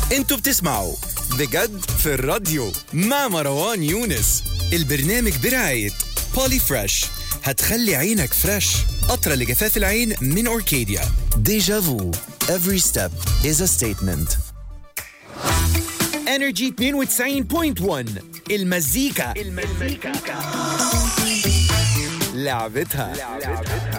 انتوا بتسمعوا بجد في الراديو مع مروان يونس. البرنامج برعاية بولي فريش، هتخلي عينك فريش. قطرة لجفاف العين من أوركيديا. ديجا فو. Every step is a statement. Energy 92.1 المزيكا لعبتها.